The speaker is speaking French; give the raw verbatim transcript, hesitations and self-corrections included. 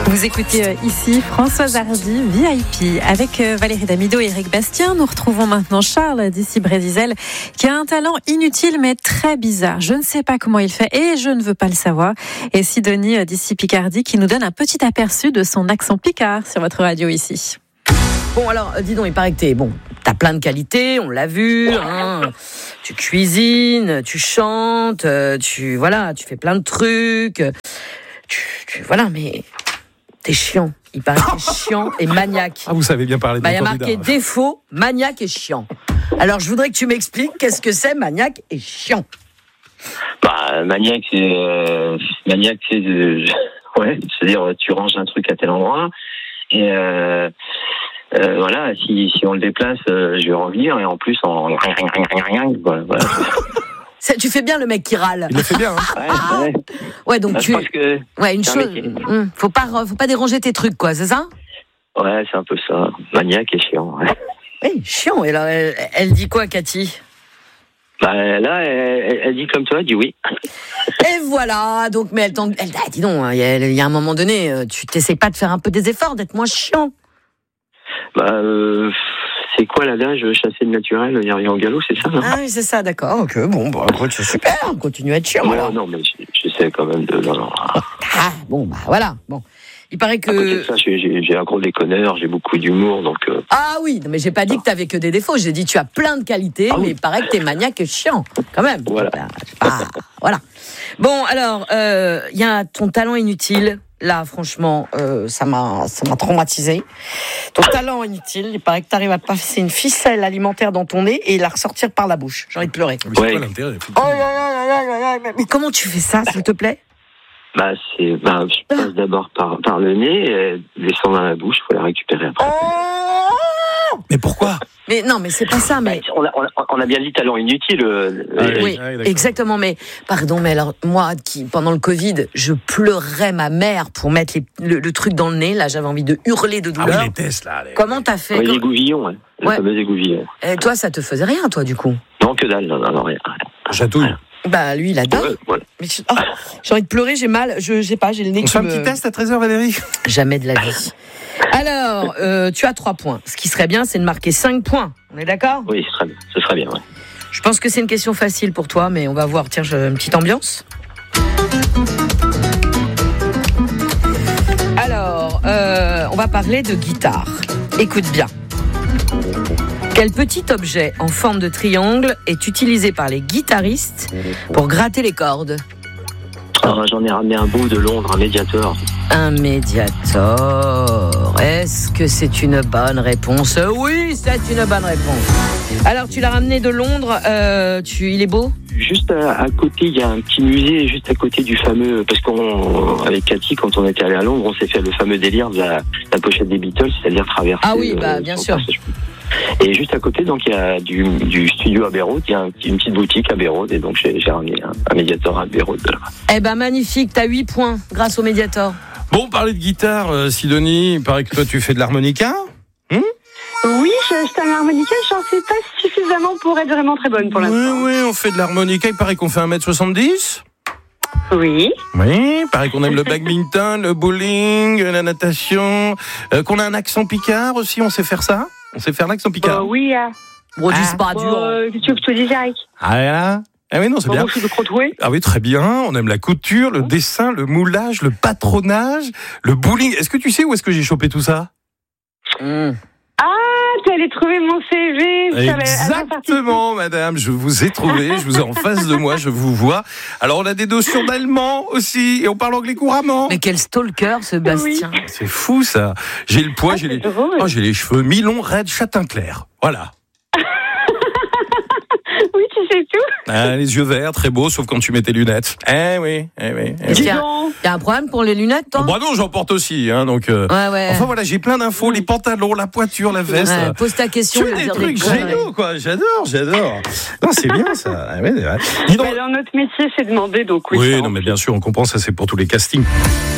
Vous écoutez euh, ici Françoise Hardy, V I P. Avec euh, Valérie Damido et Eric Bastien, nous retrouvons maintenant Charles d'ici Brésil, qui a un talent inutile mais très bizarre. Je ne sais pas comment il fait et je ne veux pas le savoir. Et Sidonie euh, d'ici Picardie, qui nous donne un petit aperçu de son accent picard sur votre radio ici. Bon, alors, dis donc, il paraît que t'es, bon, t'as plein de qualités, on l'a vu, hein. Tu cuisines, tu chantes, tu, voilà, tu fais plein de trucs. Tu, tu voilà, mais t'es chiant. Il paraît que t'es chiant et maniaque. Ah, vous savez bien parler de bah, mon il y a candidat. marqué défaut, maniaque et chiant. Alors, je voudrais que tu m'expliques qu'est-ce que c'est maniaque et chiant. Bah, maniaque, c'est, euh, maniaque, c'est, euh, ouais, c'est-à-dire, tu ranges un truc à tel endroit, et, euh, Euh, voilà, si, si on le déplace, euh, je vais revenir, et en plus, en voilà, voilà. C'est, tu fais bien le mec qui râle. Il le fait bien, hein. Ouais, ouais. Ouais, donc Bah, tu. je pense que Ouais, une c'est un chose. mec qui- hum, faut pas, faut pas déranger tes trucs, quoi, c'est ça? ouais, c'est un peu ça. Maniaque et chiant. Ouais. Oui, chiant. Et là, elle, elle dit quoi, Cathy? Bah, là, elle, elle- elle dit comme toi, elle dit oui. Et voilà, donc, mais elle t'en. Elle, ah, dis donc, il y, a- il y a un moment donné, euh, tu t'essayes pas de faire un peu des efforts, d'être moins chiant. Bah, euh, c'est quoi l'adage, chasser le naturel, il n'y a rien au galop, c'est ça, non? Ah oui, c'est ça, d'accord, ok, bon, bah, écoute, c'est super, continue à être chiant, non, alors. non, mais j'essaie quand même de. Non, non. Ah, bon, bah, voilà, bon. Il paraît À côté de que. ça, j'ai, j'ai, j'ai un gros déconneur, j'ai beaucoup d'humour, donc. Euh, Ah oui, non, mais j'ai pas dit que t'avais que des défauts, j'ai dit tu as plein de qualités, Ah oui. mais il paraît que t'es maniaque et chiant, quand même. Voilà. Bah, c'est pas- voilà. Bon, alors, il euh, y a ton talent inutile. Là, franchement, euh, ça m'a, ça m'a traumatisé. Ton talent inutile, il paraît que t'arrives à passer une ficelle alimentaire dans ton nez et la ressortir par la bouche. J'ai envie de pleurer. Mais c'est Ouais. quoi l'intérêt? Oh là là là là là là, mais comment tu fais ça, s'il te plaît? bah, c'est. Bah, je passe d'abord par, par le nez, et descend dans la bouche, il faut la récupérer après. Oh Mais pourquoi? Mais non, mais c'est pas ça, mais. On a, on, a, on a bien dit talent inutile. Euh, Ah euh, Oui, Ah oui, d'accord. exactement. Mais pardon, mais alors moi, qui pendant le Covid, je pleurais ma mère pour mettre les- le, le truc dans le nez. Là, j'avais envie de hurler de Ah douleur. oui, les tests, là. les- Comment t'as fait? ouais, Com- l'égouvillon, ouais. Le Ouais. fameux égouvillon. Et toi, ça te faisait rien, toi, du coup? Non, que dalle, non, non, non, rien. Chatouille. Bah, lui, il adore. Ouais, voilà. Mais je- oh, j'ai envie de pleurer, j'ai mal. Je sais pas, j'ai le nez On qui fait un me- petit test à treize heures, Valérie? Jamais de la vie. Alors, euh, tu as trois points. Ce qui serait bien, c'est de marquer cinq points. On est d'accord? Oui, ce serait bien, ce serait bien, ouais. Je pense que c'est une question facile pour toi, mais on va voir. Tiens, j'ai une petite ambiance. Alors, euh, on va parler de guitare. Écoute bien. Quel petit objet en forme de triangle est utilisé par les guitaristes pour gratter les cordes? Alors, j'en ai ramené un bout de Londres, un médiator. Un médiator. Est-ce que c'est une bonne réponse? Oui, c'est une bonne réponse. Alors, tu l'as ramené de Londres. Euh, tu, il est beau? Juste à, à côté, il y a un petit musée, juste à côté du fameux. Parce qu'on, avec Cathy, quand on était allé à Londres, on s'est fait le fameux délire de la, la pochette des Beatles, c'est-à-dire traverser. Ah oui, bah, bien son sûr. passage. Et juste à côté, donc, il y a du, du studio Abbey Road, il y a un, une petite boutique à Abbey Road, et donc j'ai, j'ai ramené un, un médiator à Abbey Road. Eh ben, magnifique. T'as huit points grâce au médiator. Bon, parler de guitare, euh, Sidonie, il paraît que toi, tu fais de l'harmonica? Oui, je, je t'ai un harmonica, j'en sais pas suffisamment pour être vraiment très bonne pour Oui, l'instant. oui, on fait de l'harmonica. Il paraît qu'on fait un mètre soixante-dix. Oui. Oui, il paraît qu'on aime le badminton, le bowling, la natation, euh, qu'on a un accent picard aussi, on sait faire ça? On sait faire l'accent Bah picard? oui. Euh, Bon, dis, Ah. c'est pas bon, dur. euh, Qu'est-ce que tu veux que je te dise, Eric? Ah, là. Ah oui, non, c'est Bon, bien. moi, je suis de Crotoy. Ah oui, très bien. On aime la couture, le dessin, le moulage, le patronage, le bowling. Est-ce que tu sais où est-ce que j'ai chopé tout ça? Mmh. Ah, tu allais trouver mon C V. sur la- Exactement, madame. Je vous ai trouvé. Je vous ai en face de moi. Je vous vois. Alors, on a des notions d'allemand aussi. Et on parle anglais couramment. Mais quel stalker, ce Bastien. C'est fou, ça. J'ai le poids, Ah, j'ai c'est les... drôle. Oh, j'ai les cheveux mi-longs, raides, châtain clair. Voilà. Oui, tu sais tout. Ah, les yeux verts, très beaux, sauf quand tu mets tes lunettes. Eh oui, eh oui. Eh Est-ce oui. qu'il y a, donc. il y a un problème pour les lunettes, toi? Bah non, j'en porte aussi, hein, donc. euh, Ouais, ouais. Enfin voilà, j'ai plein d'infos, les pantalons, la poiture, la veste. Ouais, euh, pose ta question. Tu je as vais des dire trucs conneries. géniaux, quoi. J'adore, j'adore. Non, c'est bien, ça. Ah ouais, ouais. Dis donc. Bah, dans notre métier, c'est demandé, donc oui. Oui, ça non, mais bien sûr, on comprend, ça, c'est pour tous les castings.